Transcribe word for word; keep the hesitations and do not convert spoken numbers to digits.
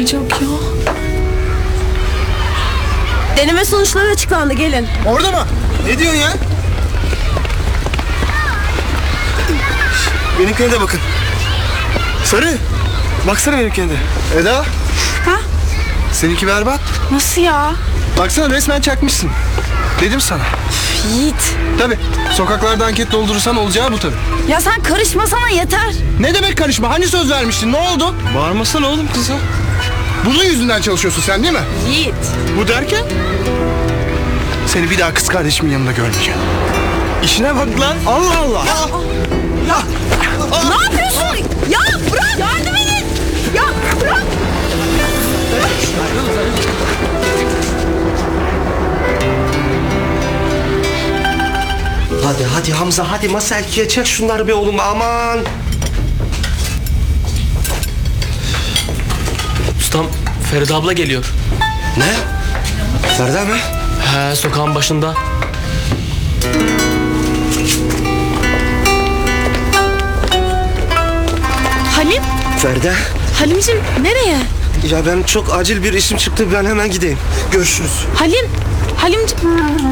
olacak ya? Deneme sonuçları açıklandı, gelin. Orada mı? Ne diyorsun ya? Benimkine de bakın. Sarı. Baksana benimkine de. Eda. Ha? Seninki berbat. Nasıl ya? Baksana resmen çakmışsın. Dedim sana. Yiğit. Tabii. Sokaklarda anket doldurursan olacağı bu tabii. Ya sen karışmasana yeter. Ne demek karışma? Hani söz vermiştin? Ne oldu? Bağırmasana oğlum kıza. Bunun yüzünden çalışıyorsun sen değil mi? Yiğit. Bu derken? Seni bir daha kız kardeşimin yanında görmeyeceğim. İşine bak lan. Allah Allah. Ne yapıyorsun? Ya bırak. Yardım edin. Ya bırak. Hadi hadi Hamza hadi masa ikiye çek şunları bir oğlum aman. Ustam, Feride abla geliyor. Ne? Ferda mı? He, sokağın başında. Halim. Ferda. Halimciğim nereye? Ya ben çok acil bir işim çıktı ben hemen gideyim. Görüşürüz. Halim. Halimciğim.